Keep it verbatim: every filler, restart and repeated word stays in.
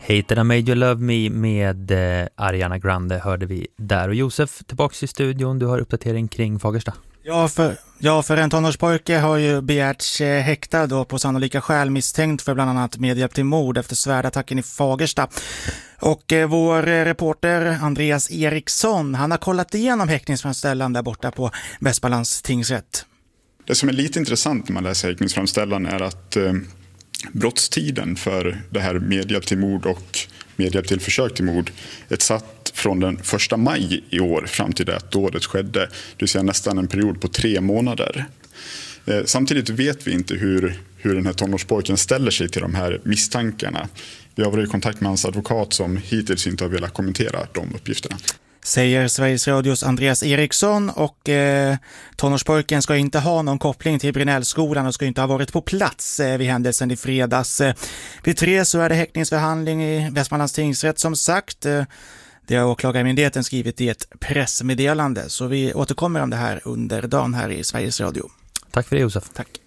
Hated I Made You Love Me med eh, Ariana Grande hörde vi där. Och Josef, tillbaka i studion, du har uppdatering kring Fagersta. Ja, för, ja, för en tonårspojke har ju begärts eh, häktad då på sannolika skäl misstänkt för bland annat medhjälp till mord efter svärdattacken i Fagersta. Och eh, vår eh, reporter Andreas Eriksson, han har kollat igenom häktningsframställan där borta på Västmanlands tingsrätt. Det som är lite intressant när man läser häktningsframställan är att eh, brottstiden för det här medhjälp till mord och medhjälp till försök till mord är satt från den första maj i år fram till det att dådet skedde, det vill säga nästan en period på tre månader. Eh, samtidigt vet vi inte hur, hur den här tonårspojken ställer sig till de här misstankarna. Vi har varit i kontakt med hans advokat som hittills inte har velat kommentera de uppgifterna. Säger Sveriges Radios Andreas Eriksson, och eh, tonårspojken ska inte ha någon koppling till Brinellskolan och ska inte ha varit på plats eh, vid händelsen i fredags. Eh, vid tre så är det häktningsförhandling i Västmanlands tingsrätt som sagt. Eh, det har åklagarmyndigheten skrivit i ett pressmeddelande, så vi återkommer om det här under dagen här i Sveriges Radio. Tack för det, Josef. Tack.